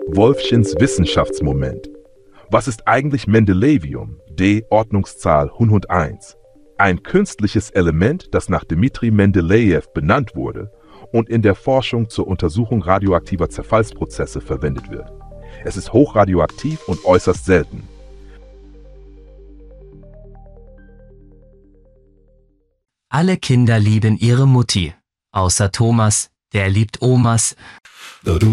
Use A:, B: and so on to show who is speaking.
A: Wolfchens Wissenschaftsmoment. Was ist eigentlich Mendelevium, D Ordnungszahl 101? Ein künstliches Element, das nach Dmitri Mendelejew benannt wurde und in der Forschung zur Untersuchung radioaktiver Zerfallsprozesse verwendet wird. Es ist hochradioaktiv und äußerst selten.
B: Alle Kinder lieben ihre Mutti, außer Thomas, der liebt Omas.